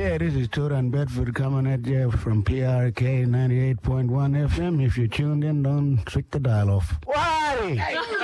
Yeah, this is Turan Bedford coming at you from PRK 98.1 FM. If you're tuned in, don't switch the dial off. Why?